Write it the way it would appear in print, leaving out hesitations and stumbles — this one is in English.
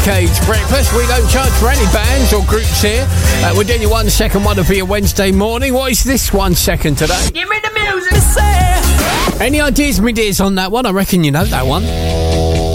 Cage Breakfast. We don't charge for any bands or groups here. We're doing your 1 second one for your Wednesday morning. What is this 1 second today? Give me the music. Any ideas, me dears, on that one? I reckon you know that one.